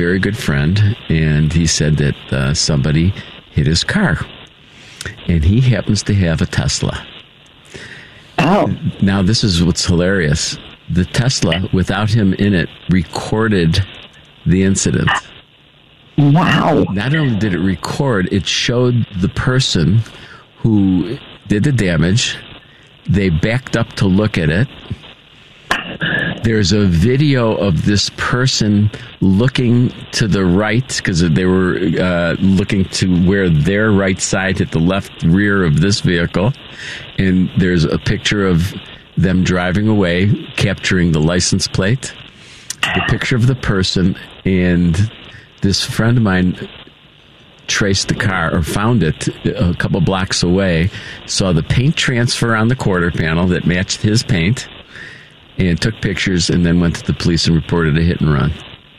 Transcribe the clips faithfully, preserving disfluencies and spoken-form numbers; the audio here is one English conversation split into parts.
very good friend, and he said that uh, somebody hit his car. And he happens to have a Tesla. Oh. Now, this is what's hilarious. The Tesla, without him in it, recorded the incident. Wow. Not only did it record, it showed the person who did the damage. They backed up to look at it. There's a video of this person looking to the right because they were uh, looking to where their right side hit the left rear of this vehicle. And there's a picture of them driving away, capturing the license plate, the picture of the person, and this friend of mine traced the car or found it a couple blocks away, saw the paint transfer on the quarter panel that matched his paint, and took pictures, and then went to the police and reported a hit and run.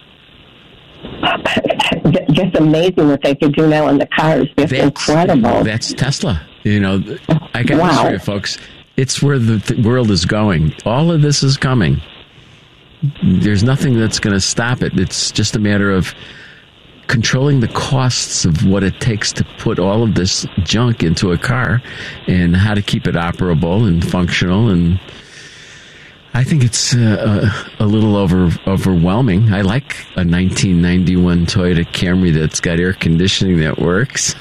Just amazing what they could do now in the cars. Just that's incredible. That's Tesla. You know, I got wow. news for you, folks. It's where the th- world is going. All of this is coming. There's nothing that's going to stop it. It's just a matter of controlling the costs of what it takes to put all of this junk into a car and how to keep it operable and functional. And I think it's uh, a, a little over overwhelming. I like a nineteen ninety-one Toyota Camry that's got air conditioning that works.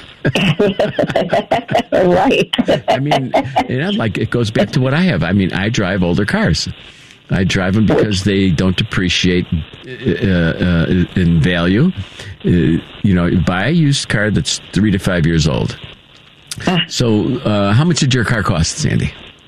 Right. I mean, you know, like it goes back to what I have. I mean, I drive older cars. I drive them because they don't depreciate uh, uh, in value. Uh, you know, buy a used car that's three to five years old. So, uh, how much did your car cost, Sandy?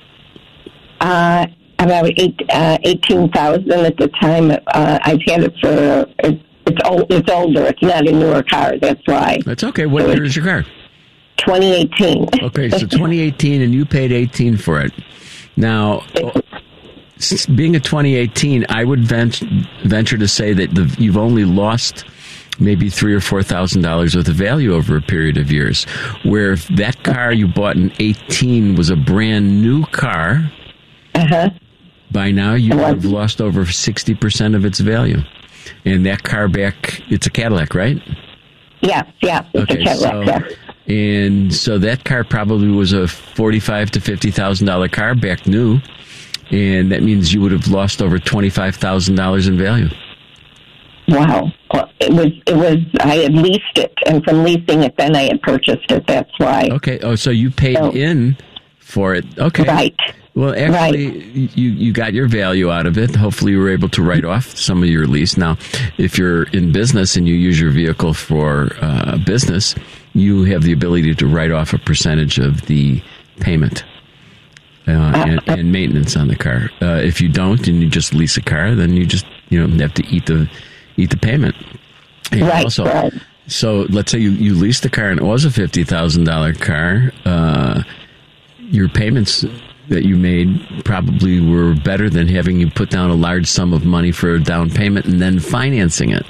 Uh. About eight, uh, eighteen thousand at the time. Uh, I've had it for it's it's, old, it's older. It's not a newer car. That's why. That's okay. What so year is your car? twenty eighteen. Okay, so twenty eighteen, and you paid eighteen for it. Now, being a twenty eighteen, I would vent, venture to say that the, you've only lost maybe three or four thousand dollars worth of value over a period of years. Where if that car you bought in eighteen was a brand new car. Uh huh. By now, you would have lost over sixty percent of its value. And that car back, it's a Cadillac, right? Yeah, yeah. It's okay, a Cadillac, so, yeah. And so that car probably was a forty-five thousand to fifty thousand dollars car back new. And that means you would have lost over twenty-five thousand dollars in value. Wow. Well, it was, it was, I had leased it. And from leasing it, then I had purchased it. That's why. Okay. Oh, so you paid so, in for it. Okay. Right. Well, actually, right. you, you got your value out of it. Hopefully, you were able to write off some of your lease. Now, if you're in business and you use your vehicle for uh, business, you have the ability to write off a percentage of the payment uh, and, and maintenance on the car. Uh, if you don't and you just lease a car, then you just you know have to eat the eat the payment. And right. Also, right. So let's say you, you leased a car and it was a fifty thousand dollars car. Uh, your payments that you made probably were better than having you put down a large sum of money for a down payment and then financing it.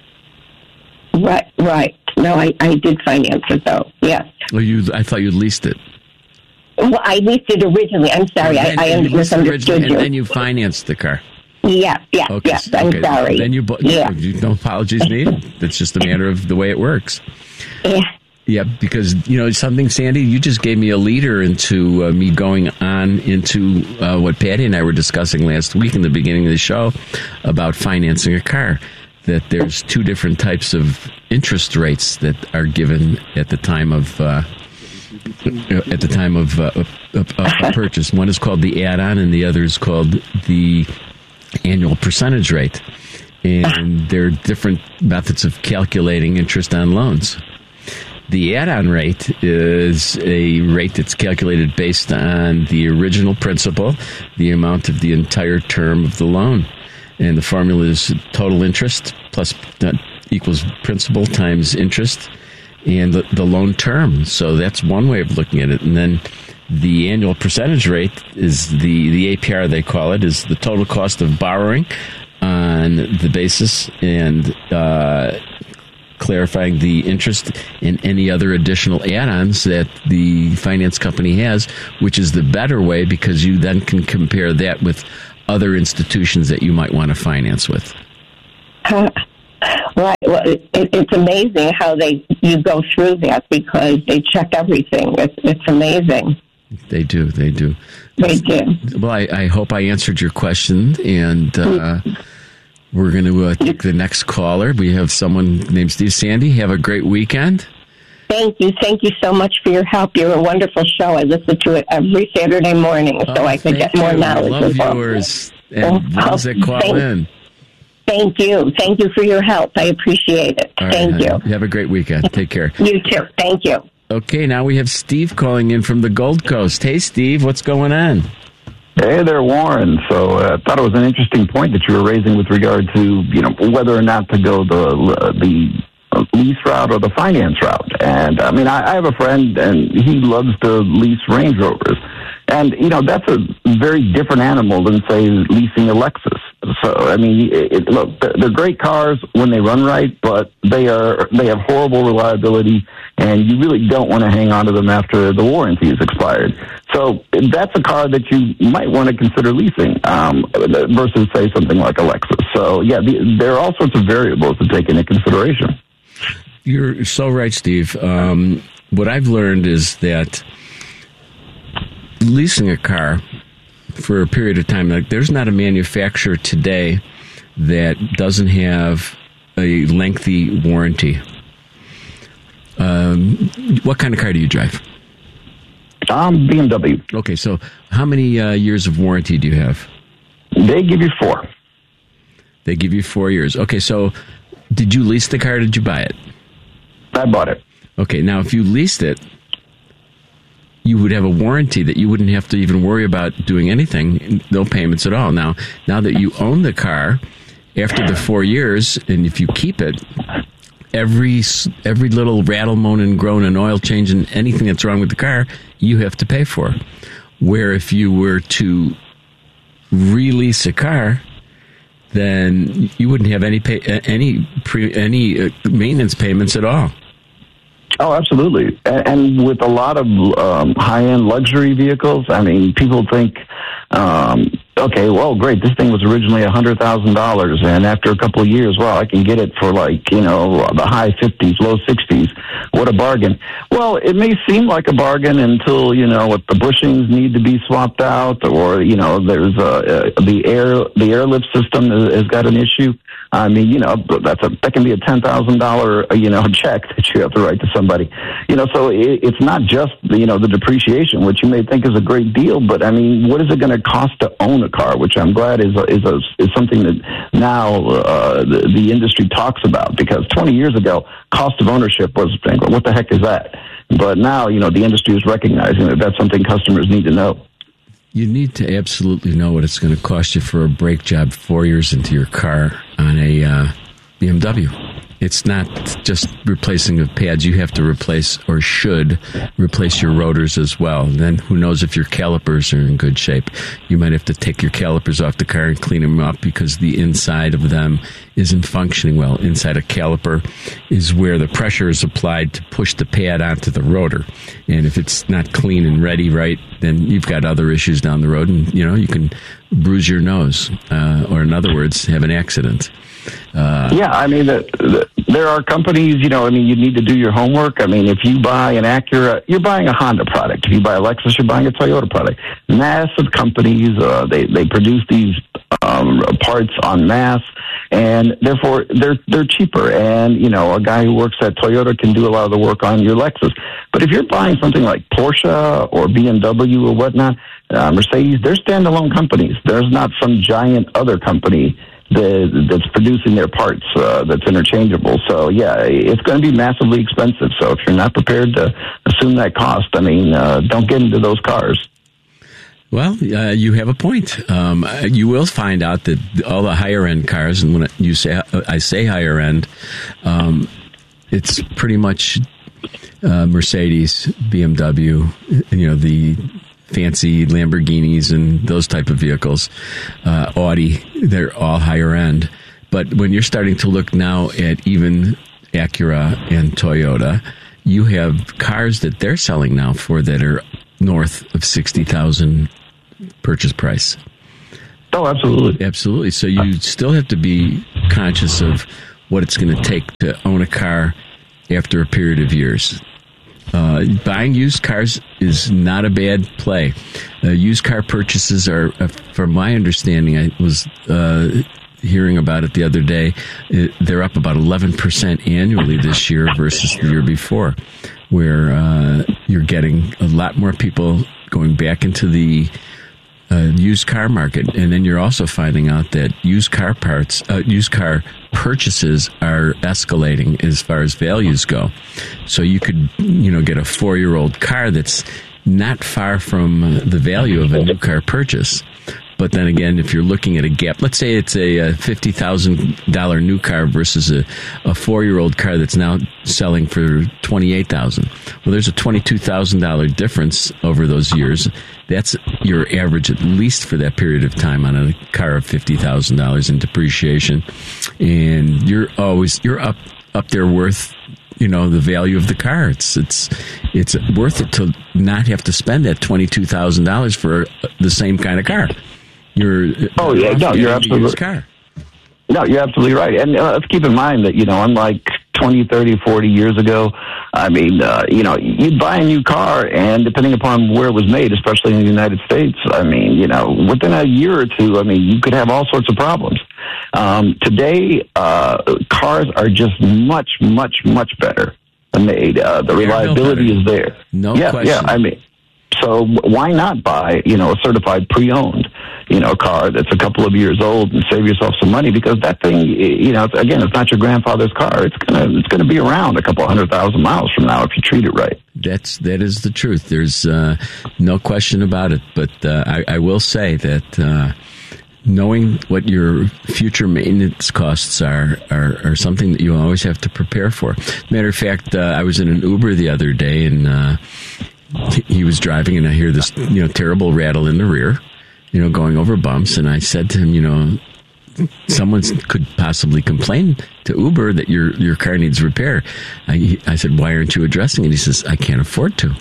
Right, right. No, I, I did finance it, though, yes. Well, you, I thought you leased it. Well, I leased it originally. I'm sorry, then, I, I misunderstood you. And then you financed the car. Yes, yes, okay, yes, I'm okay. sorry. Then you, bu- yeah. no, no apologies needed. That's just a matter of the way it works. Yeah. Yeah, because, you know, something, Sandy, you just gave me a leader into uh, me going on into uh, what Patty and I were discussing last week in the beginning of the show about financing a car, that there's two different types of interest rates that are given at the time of uh, at the time of, uh, of, of, of purchase. One is called the add-on and the other is called the annual percentage rate. And there are different methods of calculating interest on loans. The add-on rate is a rate that's calculated based on the original principal, the amount of the entire term of the loan. And the formula is total interest plus uh, equals principal times interest and the, the loan term. So that's one way of looking at it. And then the annual percentage rate is the, the A P R, they call it, is the total cost of borrowing on the basis and uh clarifying the interest and any other additional add-ons that the finance company has, which is the better way because you then can compare that with other institutions that you might want to finance with. Uh, Right. Well, it, it's amazing how they you go through that because they check everything. It's, it's amazing. They do. They do. They do. Well, I, I hope I answered your question, and uh, we're going to uh, take the next caller. We have someone named Steve. Sandy, have a great weekend. Thank you. Thank you so much for your help. You're a wonderful show. I listen to it every Saturday morning so oh, I can get you. more knowledge. I love viewers and well, ones that call thank, in. Thank you. Thank you for your help. I appreciate it. All thank right, you. Honey. Have a great weekend. Take care. You too. Thank you. Okay, now we have Steve calling in from the Gold Coast. Hey, Steve, what's going on? Hey there, Warren. So uh, I thought it was an interesting point that you were raising with regard to, you know, whether or not to go the uh, the lease route or the finance route. And, I mean, I, I have a friend, and he loves to lease Range Rovers. And, you know, that's a very different animal than, say, leasing a Lexus. So, I mean, it, it, look, they're great cars when they run right, but they are they have horrible reliability, and you really don't want to hang on to them after the warranty is expired. So that's a car that you might want to consider leasing um, versus, say, something like a Lexus. So, yeah, the, there are all sorts of variables to take into consideration. You're so right, Steve. Um, what I've learned is that leasing a car for a period of time, like there's not a manufacturer today that doesn't have a lengthy warranty. Um, what kind of car do you drive? Um, B M W. Okay, so how many uh, years of warranty do you have? They give you four. They give you four years. Okay, so did you lease the car or did you buy it? I bought it. Okay, now if you leased it, you would have a warranty that you wouldn't have to even worry about doing anything, no payments at all. Now, now that you own the car, after the four years, and if you keep it, every every little rattle, moan, and groan and oil change and anything that's wrong with the car, you have to pay for. Where if you were to release a car, then you wouldn't have any pay, any pre, any maintenance payments at all. Oh, absolutely. And with a lot of um, high-end luxury vehicles, I mean, people think, um, okay, well, great, this thing was originally one hundred thousand dollars, and after a couple of years, well, I can get it for like, you know, the high fifties, low sixties. What a bargain. Well, it may seem like a bargain until, you know, what the bushings need to be swapped out, or, you know, there's a, a, the air the airlift system has got an issue. I mean, you know, that's a, that can be a ten thousand dollars, you know, check that you have to write to somebody. You know, so it, it's not just, you know, the depreciation, which you may think is a great deal, but I mean, what is it going to cost to own a car, which I'm glad is a, is a, is something that now uh, the, the industry talks about, because twenty years ago, cost of ownership was, what the heck is that? But now, you know, the industry is recognizing that that's something customers need to know. You need to absolutely know what it's going to cost you for a brake job four years into your car on a uh, B M W. It's not just replacing of pads. You have to replace, or should replace, your rotors as well. And then who knows if your calipers are in good shape. You might have to take your calipers off the car and clean them up because the inside of them isn't functioning well. Inside a caliper is where the pressure is applied to push the pad onto the rotor. And if it's not clean and ready right, then you've got other issues down the road, and you know you can bruise your nose, uh, or in other words, have an accident. Uh, yeah, I mean, the, the, there are companies, you know, I mean, you need to do your homework. I mean, if you buy an Acura, you're buying a Honda product. If you buy a Lexus, you're buying a Toyota product. Massive companies, uh, they, they produce these um, parts en masse, and therefore they're they're cheaper. And, you know, a guy who works at Toyota can do a lot of the work on your Lexus. But if you're buying something like Porsche or B M W or whatnot, uh, Mercedes, they're standalone companies. There's not some giant other company The, that's producing their parts uh, that's interchangeable. So, yeah, it's going to be massively expensive. So if you're not prepared to assume that cost, I mean, uh, don't get into those cars. Well, uh, you have a point. Um, you will find out that all the higher-end cars, and when you say I say higher-end, um, it's pretty much uh, Mercedes, B M W, you know, the fancy Lamborghinis and those type of vehicles, uh, Audi, they're all higher end. But when you're starting to look now at even Acura and Toyota, you have cars that they're selling now for that are north of sixty thousand purchase price. Oh, absolutely. Absolutely. So you still have to be conscious of what it's going to take to own a car after a period of years. Uh, buying used cars is not a bad play. Uh, used car purchases are, uh, from my understanding, I was uh, hearing about it the other day, it, they're up about eleven percent annually this year versus the year before, where uh, you're getting a lot more people going back into the uh, used car market. And then you're also finding out that used car parts, uh, used car purchases are escalating as far as values go. So you could, you know, get a four-year-old car that's not far from the value of a new car purchase. But then again, if you're looking at a gap, let's say it's a fifty thousand dollars new car versus a, a four-year-old car that's now selling for twenty-eight thousand dollars. Well, there's a twenty-two thousand dollars difference over those years. That's your average, at least for that period of time, on a car of fifty thousand dollars in depreciation. And you're always, you're up, up there worth, you know, the value of the car. It's it's it's worth it to not have to spend that twenty-two thousand dollars for the same kind of car. You're oh yeah, no, you're absolutely car. No, you're absolutely right. And uh, let's keep in mind that, you know, unlike twenty, thirty, forty years ago, I mean, uh, you know, you'd buy a new car, and depending upon where it was made, especially in the United States, I mean, you know, within a year or two, I mean, you could have all sorts of problems. Um, today, uh, cars are just much, much, much better made. Uh, the reliability is there. No yeah, question. Yeah, I mean, so why not buy, you know, a certified pre-owned, you know, car that's a couple of years old and save yourself some money, because that thing, you know, it's, again, it's not your grandfather's car. It's gonna it's gonna be around a couple hundred thousand miles from now if you treat it right. That's that is the truth. There's uh, no question about it. But uh, I, I will say that uh, knowing what your future maintenance costs are, are are something that you always have to prepare for. Matter of fact, uh, I was in an Uber the other day, and uh, he was driving, and I hear this, you know, terrible rattle in the rear, you know, going over bumps. And I said to him, you know, someone could possibly complain to Uber that your your car needs repair. I, I said, why aren't you addressing it? He says, I can't afford to.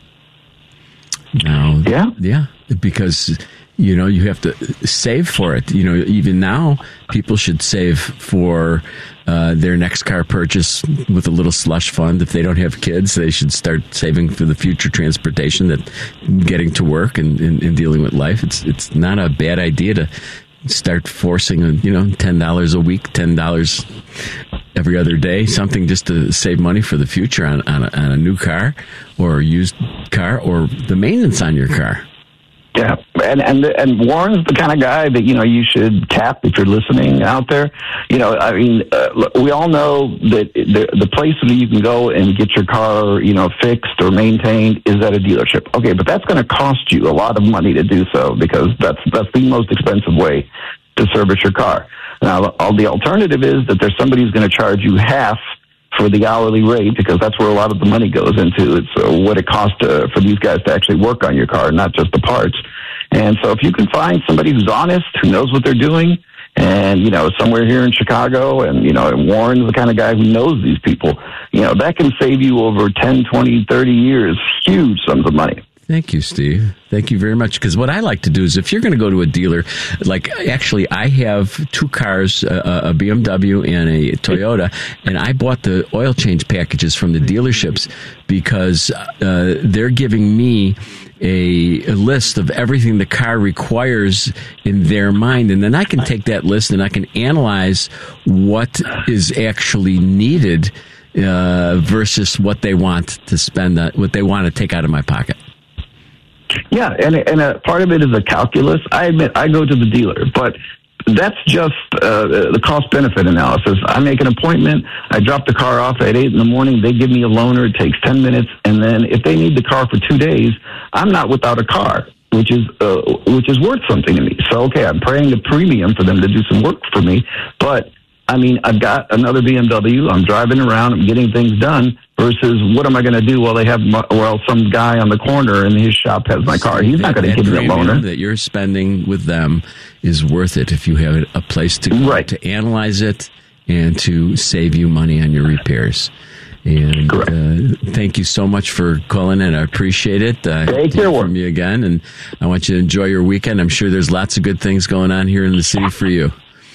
Now, yeah, yeah, because, you know, you have to save for it. You know, even now, people should save for uh, their next car purchase with a little slush fund. If they don't have kids, they should start saving for the future transportation, that getting to work and, and, and dealing with life. It's it's not a bad idea to start forcing, you know, ten dollars a week, ten dollars every other day, something just to save money for the future on, on, a, on a new car or a used car or the maintenance on your car. Yeah, and and and Warren's the kind of guy that, you know, you should cap if you're listening out there. You know, I mean, uh, look, we all know that the the place that you can go and get your car, you know, fixed or maintained is at a dealership. Okay, but that's going to cost you a lot of money to do so, because that's that's the most expensive way to service your car. Now, all the alternative is that there's somebody who's going to charge you half for the hourly rate, because that's where a lot of the money goes into. It's uh, what it costs to, for these guys to actually work on your car, not just the parts. And so if you can find somebody who's honest, who knows what they're doing, and, you know, somewhere here in Chicago, and, you know, and Warren's the kind of guy who knows these people, you know, that can save you over ten, twenty, thirty years, huge sums of money. Thank you, Steve. Thank you very much. Because what I like to do is, if you're going to go to a dealer, like, actually, I have two cars, a, a B M W and a Toyota, and I bought the oil change packages from the dealerships because uh, they're giving me a, a list of everything the car requires in their mind, and then I can take that list and I can analyze what is actually needed uh, versus what they want to spend, uh, what they want to take out of my pocket. Yeah, and and a part of it is a calculus. I admit I go to the dealer, but that's just uh, the cost-benefit analysis. I make an appointment. I drop the car off at eight in the morning. They give me a loaner. It takes ten minutes, and then if they need the car for two days, I'm not without a car, which is uh, which is worth something to me. So okay, I'm paying the premium for them to do some work for me, but I mean, I've got another B M W. I'm driving around. I'm getting things done. Versus, what am I going to do while they have my, well, some guy on the corner in his shop has my car? He's not going to give me a loaner. That you're spending with them is worth it if you have a place to go, right, to analyze it and to save you money on your repairs. And uh, thank you so much for calling in. I appreciate it. Uh, Take care from you again, and I want you to enjoy your weekend. I'm sure there's lots of good things going on here in the city for you.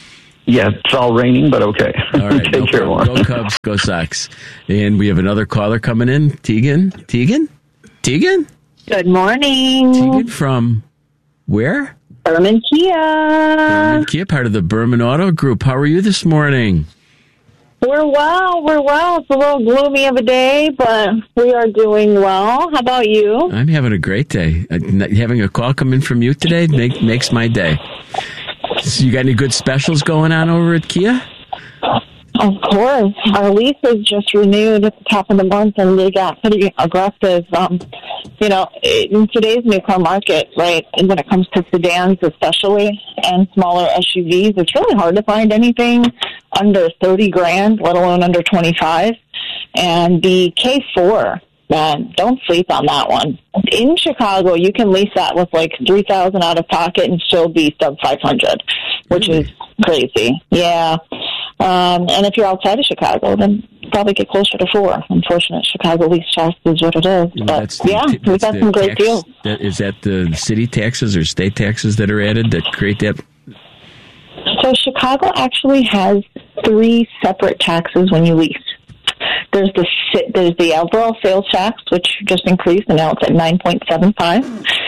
Yeah, it's all raining, but okay. All right. Take no care, problem. Warren. Go Cubs, go Sox. And we have another caller coming in. Tegan? Tegan? Tegan? Good morning. Tegan from where? Berman Kia. Berman Kia, part of the Berman Auto Group. How are you this morning? We're well. We're well. It's a little gloomy of a day, but we are doing well. How about you? I'm having a great day. Uh, Having a call come in from you today make, makes my day. So you got any good specials going on over at Kia? Of course. Our lease was just renewed at the top of the month, and they got pretty aggressive. Um, you know, in today's new car market, right, and when it comes to sedans especially and smaller S U Vs, it's really hard to find anything under thirty grand, let alone under twenty-five. And the K four, man, don't sleep on that one. In Chicago, you can lease that with like three thousand out of pocket and still be sub five hundred, which is crazy. Yeah. Um, and if you're outside of Chicago, then probably get closer to four. Unfortunate Chicago lease tax is what it is. But That's the- yeah, that's we've got the some great tax- deals. That, is that the city taxes or state taxes that are added that create that? So Chicago actually has three separate taxes when you lease. There's the there's the overall sales tax, which just increased, and now it's at nine point seven five.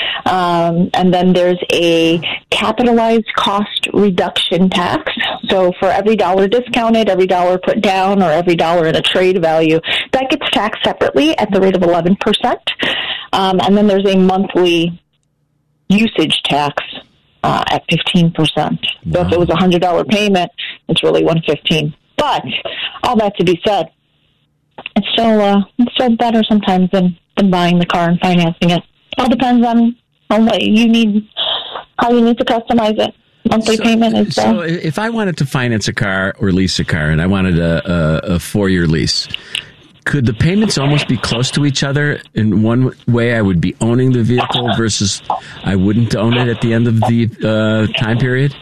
Um, and then there's a capitalized cost reduction tax. So for every dollar discounted, every dollar put down, or every dollar in a trade value, that gets taxed separately at the rate of eleven percent. Um, and then there's a monthly usage tax uh, at fifteen percent. So if it was a one hundred dollars payment, it's really one hundred fifteen dollars. But all that to be said, it's still uh, it's still better sometimes than, than buying the car and financing it. All depends on, on what you need, how you need to customize it. Monthly so, payment is uh, so if I wanted to finance a car or lease a car, and I wanted a, a, a four-year lease, could the payments almost be close to each other? In one way, I would be owning the vehicle versus I wouldn't own it at the end of the uh, time period.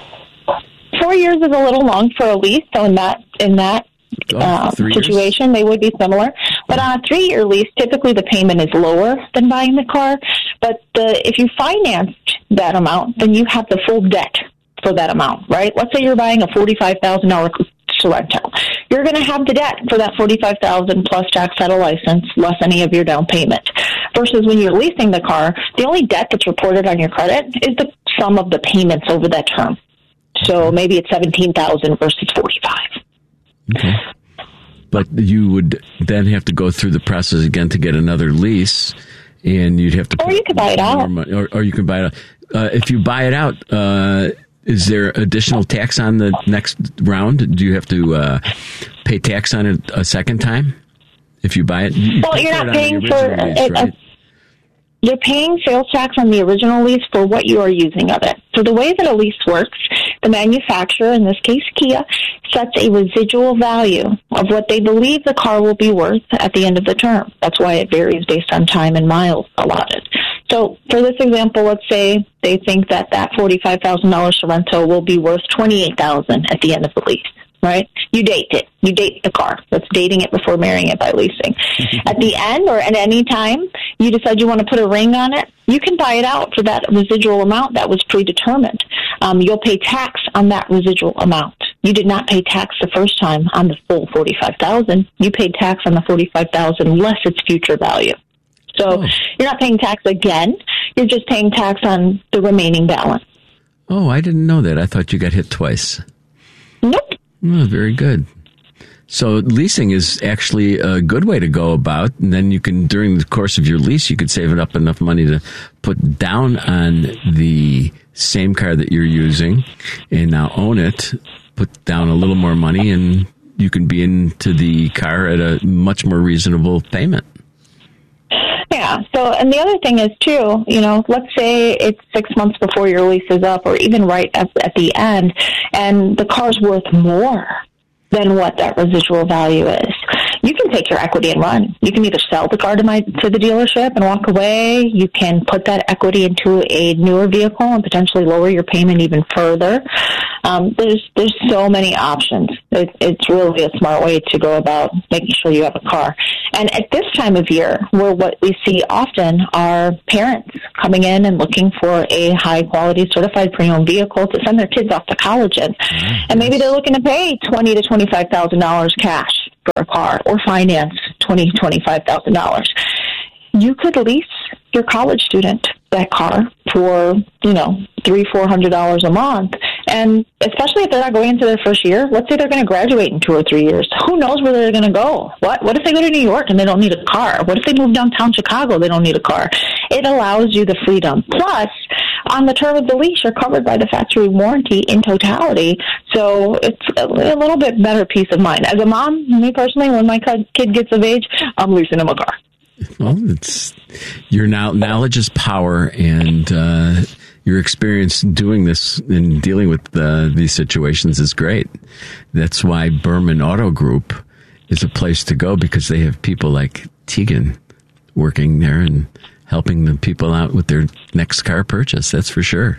four years is a little long for a lease, so in that in that Oh, uh, three situation, years? they would be similar. But on a three-year lease, typically the payment is lower than buying the car. But the, if you financed that amount, then you have the full debt for that amount, right? Let's say you're buying a forty-five thousand dollars Sorento. You're going to have the debt for that forty-five thousand dollars plus tax, title, license, less any of your down payment. Versus when you're leasing the car, the only debt that's reported on your credit is the sum of the payments over that term. So maybe it's seventeen thousand dollars versus forty-five thousand dollars. Okay. But you would then have to go through the process again to get another lease, and you'd have to. Or you could buy it out. Money, or, or you can buy it out. Uh, if you buy it out, uh, is there additional tax on the next round? Do you have to uh, pay tax on it a second time if you buy it? You Well, you're not paying for lease, it. right? You're paying sales tax on the original lease for what you are using of it. So the way that a lease works, the manufacturer, in this case Kia, sets a residual value of what they believe the car will be worth at the end of the term. That's why it varies based on time and miles allotted. So for this example, let's say they think that that forty-five thousand dollars Sorento will be worth twenty-eight thousand dollars at the end of the lease. Right? You date it. You date the car. That's dating it before marrying it by leasing. At the end or at any time you decide you want to put a ring on it, you can buy it out for that residual amount that was predetermined. Um, you'll pay tax on that residual amount. You did not pay tax the first time on the full forty-five thousand dollars. You paid tax on the forty-five thousand dollars less its future value. So oh. You're not paying tax again. You're just paying tax on the remaining balance. Oh, I didn't know that. I thought you got hit twice. Nope. Oh, very good. So leasing is actually a good way to go about, and then you can, during the course of your lease, you could save up enough money to put down on the same car that you're using and now own it, put down a little more money, and you can be into the car at a much more reasonable payment. Yeah. So, and the other thing is too, you know, let's say it's six months before your lease is up, or even right at, at the end, and the car's worth more than what that residual value is. You can take your equity and run. You can either sell the car to my to the dealership and walk away. You can put that equity into a newer vehicle and potentially lower your payment even further. Um, there's there's so many options. It, it's really a smart way to go about making sure you have a car. And at this time of year, where what we see often are parents coming in and looking for a high-quality certified pre-owned vehicle to send their kids off to college in. Mm-hmm. And maybe they're looking to pay twenty thousand dollars to twenty-five thousand dollars cash for a car or finance twenty thousand dollars to twenty-five thousand dollars. You could lease your college student that car for, you know, three, four hundred dollars a month. And especially if they're not going into their first year, let's say they're going to graduate in two or three years. Who knows where they're going to go? What What if they go to New York and they don't need a car? What if they move downtown Chicago? They don't need a car. It allows you the freedom. Plus, on the term of the lease, you're covered by the factory warranty in totality. So it's a, a little bit better peace of mind. As a mom, me personally, when my kid gets of age, I'm leasing him a car. Well, it's your now knowledge is power, and uh, your experience doing this and dealing with uh, these situations is great. That's why Berman Auto Group is a place to go, because they have people like Tegan working there and helping the people out with their next car purchase. That's for sure.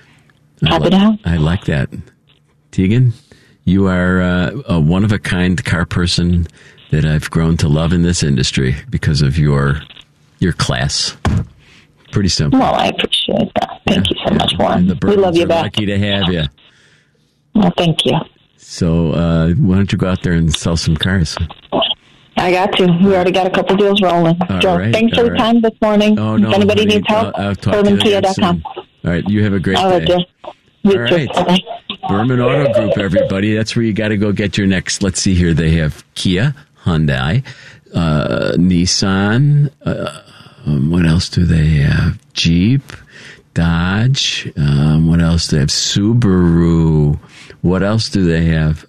I, li- I like that. Tegan, you are uh, a one-of-a-kind car person that I've grown to love in this industry because of your your class. Pretty simple. Well, I appreciate that. Thank yeah, you so yeah. much, Warren. We love you back. Lucky to have you. Well, thank you. So uh, why don't you go out there and sell some cars? I got to. We already got a couple deals rolling. All Joe, right, thanks for the right. time this morning. Oh, no, if anybody honey, needs help, I'll, I'll talk to berman kia dot com. All right, you have a great All right, day. dear. You All too. right. Bye-bye. Berman Auto Group, everybody. That's where you got to go get your next. Let's see here. They have Kia, Hyundai, uh, Nissan. Uh, um, what else do they have? Jeep, Dodge. Um, what else do they have? Subaru. What else do they have?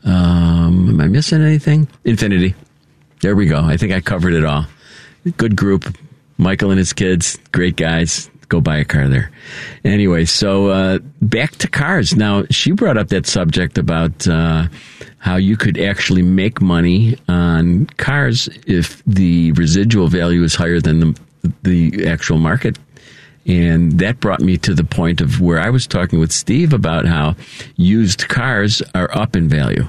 Um, am I missing anything? Infiniti. There we go. I think I covered it all. Good group. Michael and his kids, great guys. Go buy a car there. Anyway, so uh, back to cars. Now, she brought up that subject about uh, how you could actually make money on cars if the residual value is higher than the, the actual market. And that brought me to the point of where I was talking with Steve about how used cars are up in value.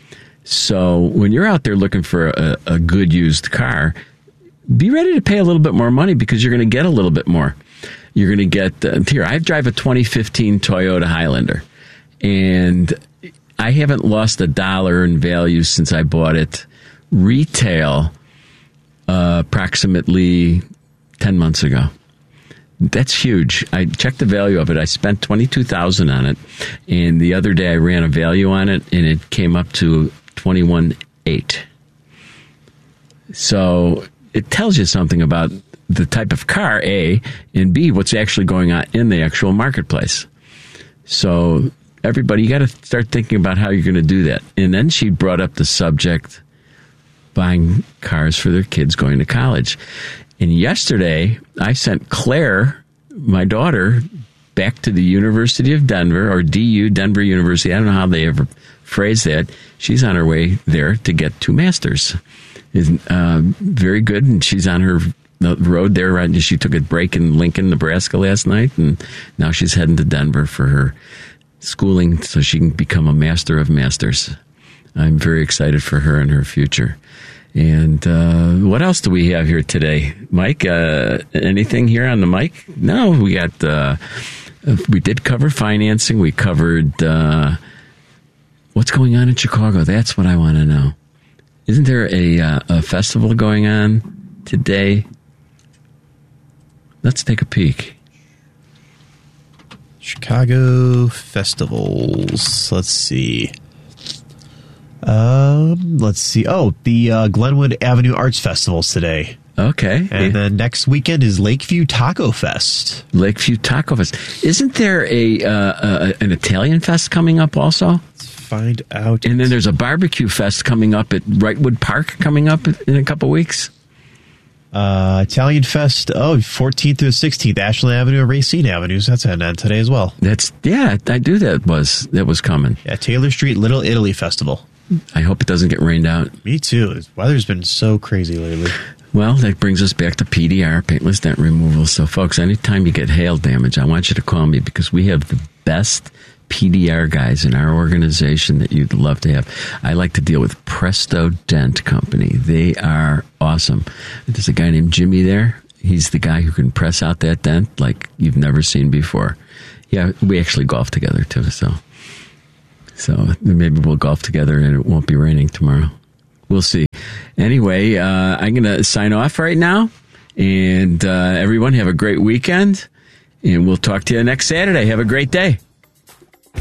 So when you're out there looking for a, a good used car, be ready to pay a little bit more money, because you're going to get a little bit more. You're going to get, uh, here, I drive a twenty fifteen Toyota Highlander, and I haven't lost a dollar in value since I bought it retail uh, approximately ten months ago. That's huge. I checked the value of it. I spent twenty-two thousand dollars on it, and the other day I ran a value on it, and it came up to twenty-one thousand eight hundred dollars. So it tells you something about the type of car, A, and B, what's actually going on in the actual marketplace. So everybody, you got to start thinking about how you're going to do that. And then she brought up the subject, buying cars for their kids going to college. And yesterday, I sent Claire, my daughter, back to the University of Denver, or D U, Denver University. I don't know how they ever phrase that. She's on her way there to get two masters. Is uh, very good, and she's on her the road there. Right, she took a break in Lincoln, Nebraska last night, and now she's heading to Denver for her schooling so she can become a master of masters. I'm very excited for her and her future. And uh, what else do we have here today, Mike? Uh, anything here on the mic? No, we got. Uh, we did cover financing. We covered uh, what's going on in Chicago. That's what I want to know. Isn't there a, uh, a festival going on today? Let's take a peek. Chicago festivals. Let's see. Um, let's see. Oh, the uh, Glenwood Avenue Arts Festival's today. Okay. And then next weekend is Lakeview Taco Fest. Lakeview Taco Fest. Isn't there a uh, uh, an Italian Fest coming up also? Let's find out. And then there's a barbecue fest coming up at Wrightwood Park coming up in a couple weeks. Uh, Italian Fest, oh, fourteenth through sixteenth, Ashland Avenue and Racine Avenues. That's on today as well. That's, yeah, I do. That was, that was coming. Yeah, Taylor Street Little Italy Festival. I hope it doesn't get rained out. Me too. The weather's been so crazy lately. Well, that brings us back to P D R, paintless dent removal. So, folks, anytime you get hail damage, I want you to call me because we have the best P D R guys in our organization that you'd love to have. I like to deal with Presto Dent Company. They are awesome. There's a guy named Jimmy there. He's the guy who can press out that dent like you've never seen before. Yeah, we actually golf together too, so so maybe we'll golf together and it won't be raining tomorrow. We'll see. Anyway, uh, I'm going to sign off right now, and uh, everyone have a great weekend, and we'll talk to you next Saturday. Have a great day.